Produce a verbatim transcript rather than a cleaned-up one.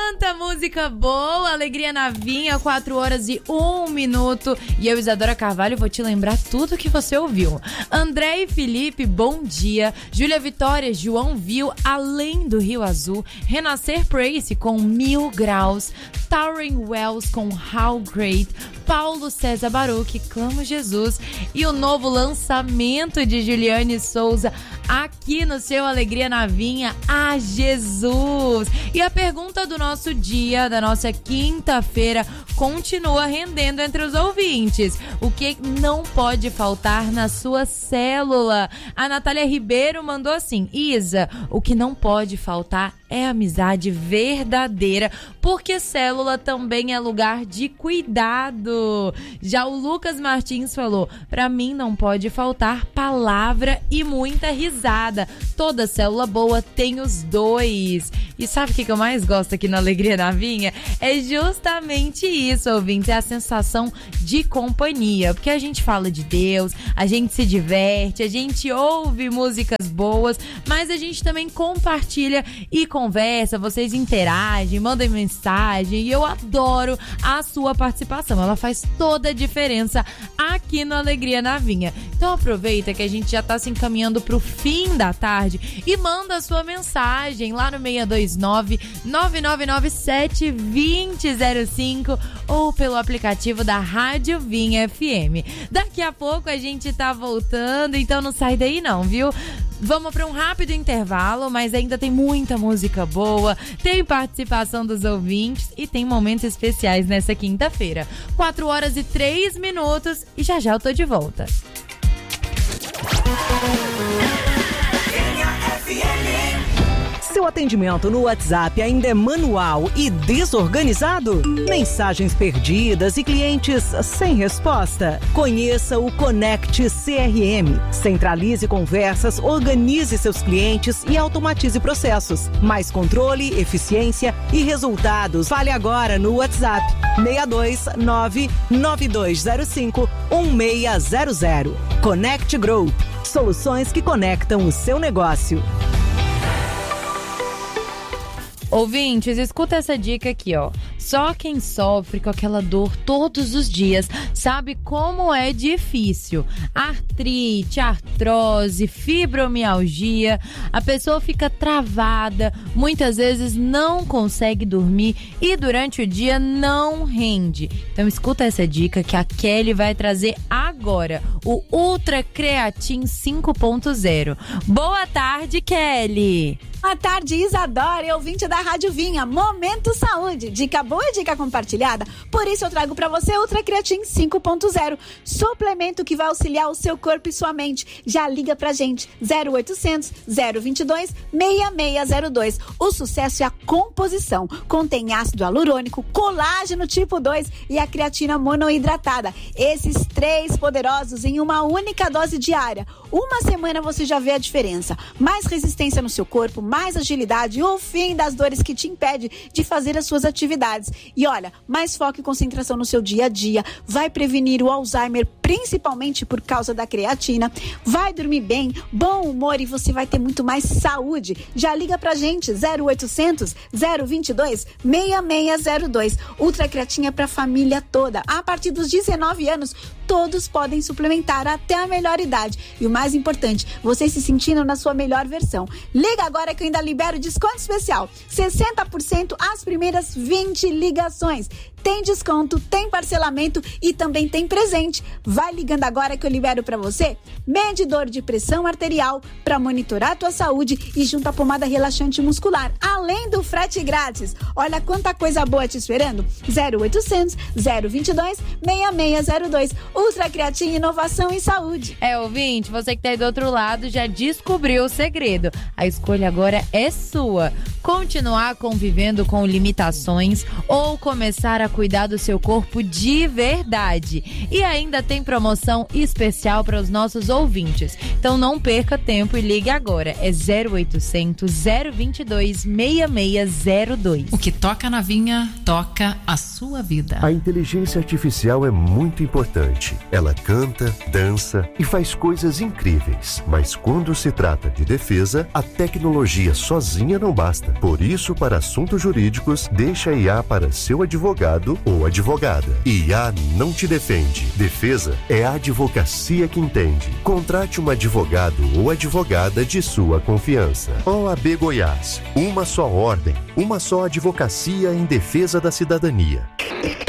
Quanta música boa, alegria na vinha, quatro horas e um minuto. E eu, Isadora Carvalho, vou te lembrar tudo que você ouviu. André e Felipe, bom dia. Júlia Vitória, João Viu, Além do Rio Azul. Renascer Praise com Mil Graus. Towering Wells com How Great. Paulo César Baruch, Clamo Jesus. E o novo lançamento de Juliane Souza aqui no seu Alegria na Vinha, a Jesus. E a pergunta do nosso dia, da nossa quinta-feira, continua rendendo entre os ouvintes. O que não pode faltar na sua célula? A Natália Ribeiro mandou assim: Isa, o que não pode faltar é amizade verdadeira, porque célula também é lugar de cuidado. Já o Lucas Martins falou: pra mim não pode faltar palavra e muita risada. Toda célula boa tem os dois. E sabe o que eu mais gosto aqui na Alegria na Vinha? É justamente isso, ouvintes, é a sensação de companhia, porque a gente fala de Deus, a gente se diverte, a gente ouve músicas boas, mas a gente também compartilha e conversa, vocês interagem, mandam mensagem, e eu adoro a sua participação, ela faz toda a diferença aqui no Alegria na Vinha. Então aproveita que a gente já tá se encaminhando pro fim da tarde e manda a sua mensagem lá no seis dois nove, nove nove nove sete, dois zero zero cinco ou pelo aplicativo da Rádio Vinha F M. Daqui a pouco a gente tá voltando, então não sai daí não, viu? Vamos para um rápido intervalo, mas ainda tem muita música boa, tem participação dos ouvintes e tem momentos especiais nessa quinta-feira. quatro horas e três minutos e já já eu tô de volta. Seu atendimento no WhatsApp ainda é manual e desorganizado? Mensagens perdidas e clientes sem resposta? Conheça o Connect C R M. Centralize conversas, organize seus clientes e automatize processos. Mais controle, eficiência e resultados. Fale agora no WhatsApp seis dois nove, nove dois zero cinco, um seis zero zero. Connect Group. Soluções que conectam o seu negócio. Ouvintes, escuta essa dica aqui, ó. Só quem sofre com aquela dor todos os dias sabe como é difícil. Artrite, artrose, fibromialgia, a pessoa fica travada, muitas vezes não consegue dormir e durante o dia não rende. Então escuta essa dica que a Kelly vai trazer agora, o Ultra Creatin cinco ponto zero. Boa tarde, Kelly! Boa tarde, Isadora e ouvinte da Rádio Vinha. Momento Saúde. Dica boa e dica compartilhada. Por isso eu trago pra você Ultra Creatin cinco ponto zero. Suplemento que vai auxiliar o seu corpo e sua mente. Já liga pra gente. zero oitocentos, zero vinte e dois, seis seis zero dois. O sucesso é a composição. Contém ácido hialurônico, colágeno tipo dois e a creatina monoidratada. Esses três poderosos em uma única dose diária. Uma semana você já vê a diferença. Mais resistência no seu corpo, mais agilidade e o fim das dores que te impede de fazer as suas atividades. E olha, mais foco e concentração no seu dia a dia, vai prevenir o Alzheimer, principalmente por causa da creatina, vai dormir bem, bom humor e você vai ter muito mais saúde. Já liga pra gente, zero oitocentos, zero vinte e dois, seis seis zero dois. Ultra Creatina é pra família toda. A partir dos dezenove anos, todos podem suplementar até a melhor idade. E o mais importante, vocês se sentindo na sua melhor versão. Liga agora que eu ainda libero desconto especial. sessenta por cento as primeiras vinte ligações. Tem desconto, tem parcelamento e também tem presente. Vai ligando agora que eu libero pra você medidor de pressão arterial para monitorar a tua saúde e junto à pomada relaxante muscular, além do frete grátis. Olha quanta coisa boa te esperando. zero oitocentos, zero vinte e dois, seis seis zero dois. Ultra Creatina, inovação e saúde. É, ouvinte, você que tá aí do outro lado já descobriu o segredo. A escolha agora é sua. Continuar convivendo com limitações ou começar a cuidar do seu corpo de verdade. E ainda tem promoção especial para os nossos ouvintes. Então não perca tempo e ligue agora. É zero oitocentos, zero vinte e dois, seis seis zero dois. O que toca na vinha, toca a sua vida. A inteligência artificial é muito importante. Ela canta, dança e faz coisas incríveis. Mas quando se trata de defesa, a tecnologia sozinha não basta. resposta. Por isso, para assuntos jurídicos, deixa a I A para seu advogado ou advogada. I A não te defende. Defesa é a advocacia que entende. Contrate um advogado ou advogada de sua confiança. O A B Goiás. Uma só ordem. Uma só advocacia em defesa da cidadania.